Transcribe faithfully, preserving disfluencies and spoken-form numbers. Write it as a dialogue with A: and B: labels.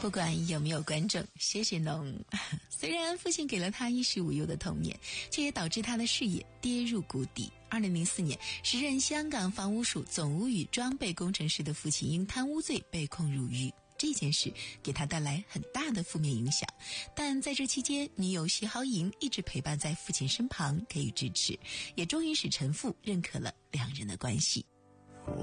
A: 不管有没有观众，谢谢侬。虽然父亲给了他衣食无忧的童年，却也导致他的事业跌入谷底。二零零四年，时任香港房屋署总务与装备工程师的父亲因贪污罪被控入狱。这件事给他带来很大的负面影响，但在这期间，女友谢豪莹一直陪伴在父亲身旁，给予支持，也终于使陈父认可了两人的关系。